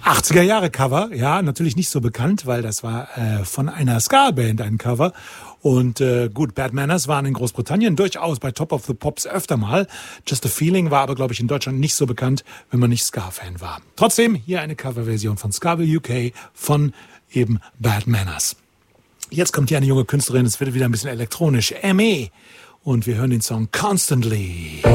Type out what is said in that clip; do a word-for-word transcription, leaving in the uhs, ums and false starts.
achtziger Jahre Cover, ja, natürlich nicht so bekannt, weil das war äh, von einer Ska-Band ein Cover. Und äh, gut, Bad Manners waren in Großbritannien durchaus bei Top of the Pops öfter mal. Just a Feeling war aber, glaube ich, in Deutschland nicht so bekannt, wenn man nicht Ska-Fan war. Trotzdem hier eine Coverversion von Skaville U K von eben Bad Manners. Jetzt kommt hier eine junge Künstlerin, es wird wieder ein bisschen elektronisch, M E. Und wir hören den Song Constantly.